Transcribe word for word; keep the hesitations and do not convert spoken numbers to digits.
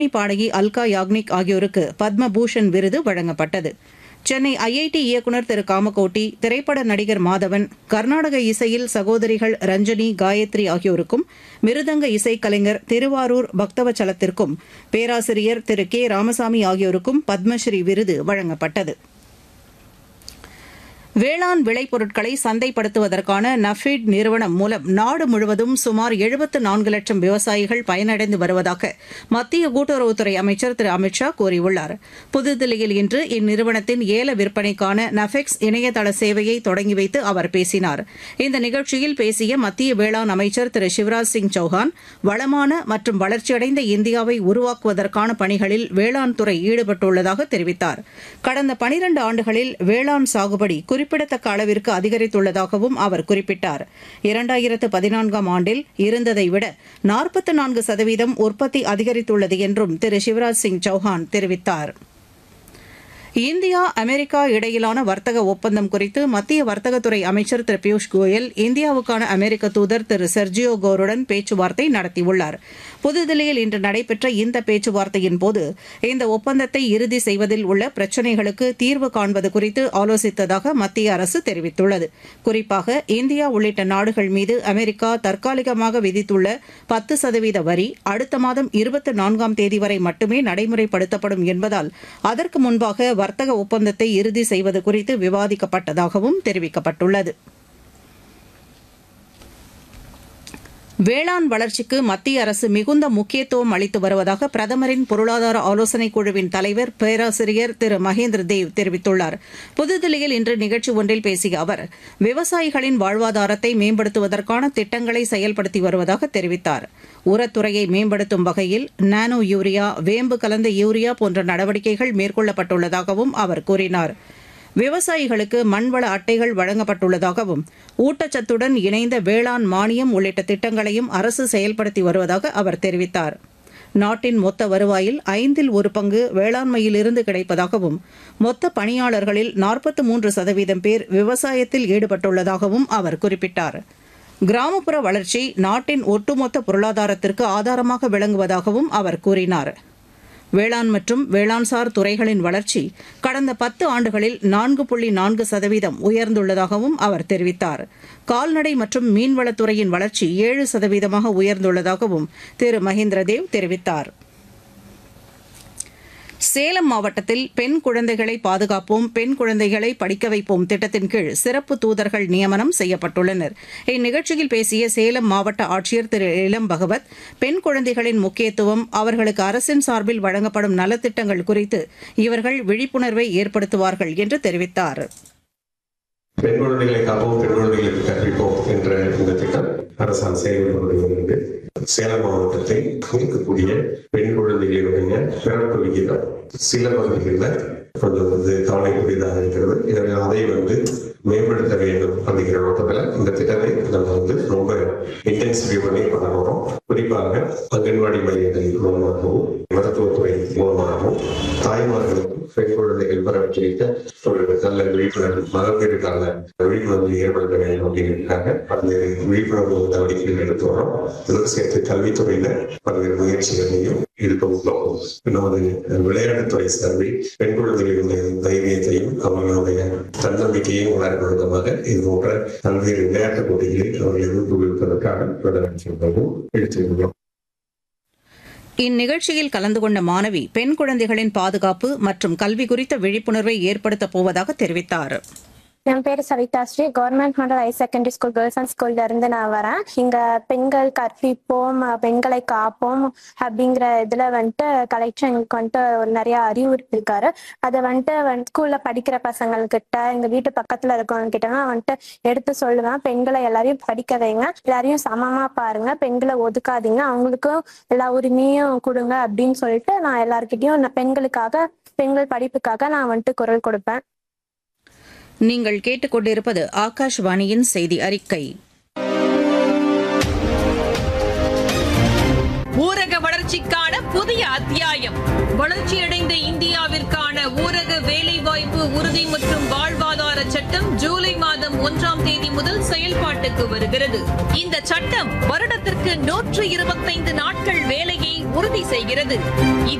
பாடகி அல்கா யாக்னிக் ஆகியோருக்கு பத்மபூஷன் விருது வழங்கப்பட்டது. சென்னை ஐஐடி இயக்குநர் திரு காமகோட்டி, திரைப்பட நடிகர் மாதவன், கர்நாடக இசையில் சகோதரிகள் ரஞ்சனி, காயத்ரி ஆகியோருக்கும், மிருதங்க இசைக்கலைஞர் திருவாரூர் பக்தவச்சலத்திற்கும், பேராசிரியர் திரு கே ராமசாமி ஆகியோருக்கும் பத்மஸ்ரீ விருது வழங்கப்பட்டது. வேளாண் விளைபொருட்களை சந்தைப்படுத்துவதற்கான நஃபீட் நிறுவனம் மூலம் நாடு முழுவதும் சுமார் எழுபத்து நான்கு லட்சம் விவசாயிகள் பயனடைந்து வருவதாக மத்திய கூட்டுறவுத்துறை அமைச்சர் திரு அமித் ஷா கூறியுள்ளார். புதுதில்லியில் இன்று இந்நிறுவனத்தின் ஏல விற்பனைக்கான நஃபெக்ஸ் இணையதள சேவையை தொடங்கி வைத்து அவர் பேசினார். இந்த நிகழ்ச்சியில் பேசிய மத்திய வேளாண் அமைச்சர் திரு சிவராஜ் சிங் சௌஹான், வளமான மற்றும் வளர்ச்சியடைந்த இந்தியாவை உருவாக்குவதற்கான பணிகளில் வேளாண் துறை ஈடுபட்டுள்ளதாக தெரிவித்தார். கடந்த பனிரண்டு ஆண்டுகளில் வேளாண் சாகுபடி குறிப்பிடத்தக்க அளவிற்கு அதிகரித்துள்ளதாகவும் அவர் குறிப்பிட்டார். இரண்டாயிரத்து பதினான்காம் ஆண்டில் இருந்ததை விட நாற்பத்து நான்கு சதவீதம் உற்பத்தி அதிகரித்துள்ளது என்றும் திரு சிவராஜ் சிங் சௌஹான் தெரிவித்தார். இந்தியா அமெரிக்கா இடையிலான வர்த்தக ஒப்பந்தம் குறித்து மத்திய வர்த்தகத்துறை அமைச்சர் திரு பியூஷ் கோயல் இந்தியாவுக்கான அமெரிக்க தூதர் திரு செர்ஜியோ கோருடன் பேச்சுவார்த்தை நடத்தியுள்ளார். புதுதில்லியில் இன்று நடைபெற்ற இந்த பேச்சுவார்த்தையின்போது இந்த ஒப்பந்தத்தை இறுதி செய்வதில் உள்ள பிரச்சினைகளுக்கு தீர்வு காண்பது குறித்து ஆலோசித்ததாக மத்திய அரசு தெரிவித்துள்ளது. குறிப்பாக இந்தியா உள்ளிட்ட நாடுகள் மீது அமெரிக்கா தற்காலிகமாக விதித்துள்ள பத்து சதவீத வரி அடுத்த மாதம் இருபத்தி நான்காம் தேதி வரை மட்டுமே நடைமுறைப்படுத்தப்படும் என்பதால் அதற்கு முன்பாக வர்த்தக ஒப்பந்தத்தை இறுதி செய்வது குறித்து விவாதிக்கப்பட்டதாகவும் தெரிவிக்கப்பட்டுள்ளது. வேளாண் வளர்ச்சிக்கு மத்திய அரசு மிகுந்த முக்கியத்துவம் அளித்து வருவதாக பிரதமரின் பொருளாதார ஆலோசனைக் குழுவின் தலைவர் பேராசிரியர் திரு மகேந்திர தேவ் தெரிவித்துள்ளார். புதுதில்லியில் இன்று நிகழ்ச்சி ஒன்றில் பேசிய அவர், விவசாயிகளின் வாழ்வாதாரத்தை மேம்படுத்துவதற்கான திட்டங்களை செயல்படுத்தி வருவதாக தெரிவித்தார். உரத்துறையை மேம்படுத்தும் வகையில் நானோ யூரியா, வேம்பு கலந்த யூரியா போன்ற நடவடிக்கைகள் மேற்கொள்ளப்பட்டுள்ளதாகவும் அவர் கூறினார். விவசாயிகளுக்கு மண்வள அட்டைகள் வழங்கப்பட்டுள்ளதாகவும் ஊட்டச்சத்துடன் இணைந்த வேளாண் மானியம் உள்ளிட்ட திட்டங்களையும் அரசு செயல்படுத்தி வருவதாக அவர் தெரிவித்தார். நாட்டின் மொத்த வருவாயில் ஐந்தில் ஒரு பங்கு வேளாண்மையிலிருந்து கிடைப்பதாகவும் மொத்த பணியாளர்களில் நாற்பத்தி மூன்று சதவீதம் பேர் விவசாயத்தில் ஈடுபட்டுள்ளதாகவும் அவர் குறிப்பிட்டார். கிராமப்புற வளர்ச்சி நாட்டின் ஒட்டுமொத்த பொருளாதாரத்திற்கு ஆதாரமாக விளங்குவதாகவும் அவர் கூறினார். வேளாண் மற்றும் வேளாண்சார் துறைகளின் வளர்ச்சி கடந்த பத்து ஆண்டுகளில் நான்கு புள்ளி நான்கு சதவீதம் உயர்ந்துள்ளதாகவும் அவர் தெரிவித்தார். கால்நடை மற்றும் மீன்வளத்துறையின் வளர்ச்சி ஏழு சதவீதமாக உயர்ந்துள்ளதாகவும் திரு மகேந்திரதேவ் தெரிவித்தார். சேலம் மாவட்டத்தில் பெண் குழந்தைகளை பாதுகாப்போம், பெண் குழந்தைகளை படிக்க வைப்போம் திட்டத்தின் கீழ் சிறப்பு தூதர்கள் நியமனம் செய்யப்பட்டுள்ளனர். இந்நிகழ்ச்சியில் பேசிய சேலம் மாவட்ட ஆட்சியர் திரு இளம் பகவத், பெண் குழந்தைகளின் முக்கியத்துவம், அவர்களுக்கு அரசின் சார்பில் வழங்கப்படும் நலத்திட்டங்கள் குறித்து இவர்கள் விழிப்புணர்வை ஏற்படுத்துவார்கள் என்று தெரிவித்தார். பெண் குழந்தைகளை காப்போம், பெண் குழந்தைகளுக்கு கற்பிப்போம் என்ற இந்த திட்டம் அரசால் செயல்படுவது. சேலம் மாவட்டத்தில் இருக்கக்கூடிய பெண் குழந்தைகளுடைய பிறப்பு விகிதம் சில பகுதிகளில் கொஞ்சம் வந்து கவலைக்குரியதாக இருக்கிறது. எனவே அதை வந்து மேம்படுத்த வேண்டும் அப்படிங்கிற நோக்கத்தில் இந்த திட்டத்தை நம்ம வந்து ரொம்ப இன்டென்சிஃபை பண்ணி பண்ண போறோம். குறிப்பாக அங்கன்வாடி மையங்கள் மூலமாகவும் மருத்துவத்துறை மூலமாகவும் தாய்மார்களுக்கும் பெண் குழந்தைகள் பரவற்றிக்க ஒரு நல்ல விழிப்புணர்வு மகப்பேறுக்கான விழிப்புணர்வு ஏற்படுத்த வேண்டும் அப்படிங்கிறதுக்காக பல்வேறு விழிப்புணர்வு நடவடிக்கைகள் எடுத்து வரோம். இதற்கு சேர்த்து கல்வித்துறையில பல்வேறு முயற்சிகளையும் ஈடுபடுத்தோம். நமது விளையாட்டுத்துறை சார்பில் பெண் குழந்தைகளுடைய தைரியத்தையும் அவர்களுடைய தன்னம்பிக்கையும் வளர்க்கும் விதமாக இது போன்ற பல்வேறு விளையாட்டுப் போட்டிகளில் அவர்களை ஊக்குவிப்பதற்காக நடவடிக்கைகளும் எடுத்துள்ளோம். இந்நிகழ்ச்சியில் கலந்து கொண்ட மாணவி பெண் குழந்தைகளின் பாதுகாப்பு மற்றும் கல்வி குறித்த விழிப்புணர்வை ஏற்படுத்தப் போவதாக தெரிவித்தார். என் பேர் சவிதாஸ்ரீ. Government model higher secondary school girls and ஸ்கூல்ல இருந்து நான் வரேன். இங்க பெண்கள் கற்பிப்போம், பெண்களை காப்போம் அப்படிங்கிற இதுல வந்துட்டு கலெக்டர் எங்களுக்கு வந்துட்டு ஒரு நிறைய அறிவுறுத்திருக்காரு. அதை வந்துட்டு ஸ்கூல்ல படிக்கிற பசங்கள்கிட்ட, எங்க வீட்டு பக்கத்துல இருக்கவங்க கிட்ட நான் வந்துட்டு எடுத்து சொல்லுவேன். பெண்களை எல்லாரையும் படிக்க வைங்க, எல்லாரையும் சமமா பாருங்க, பெண்களை ஒதுக்காதீங்க, அவங்களுக்கும் எல்லா உரிமையும் கொடுங்க அப்படின்னு சொல்லிட்டு நான் எல்லார்கிட்டையும் பெண்களுக்காக, பெண்கள் படிப்புக்காக நான் வந்துட்டு குரல் கொடுப்பேன். நீங்கள் கேட்டுக்கொண்டிருப்பது ஆகாஷ்வாணியின் செய்தி அறிக்கை. ஊரக வளர்ச்சிக்கான புதிய அத்தியாயம். வளர்ச்சியடைந்த இந்தியாவிற்கான ஊரக வேலைவாய்ப்பு உறுதி மற்றும் வாழ்வாதார சட்டம் ஜூலை மாதம் ஒன்றாம் தேதி முதல் செயல்பாட்டுக்கு வருகிறது. இந்த சட்டம் வருடத்திற்கு நூற்று இருபத்தைந்து நாட்கள் வேலையை உறுதி செய்கிறது.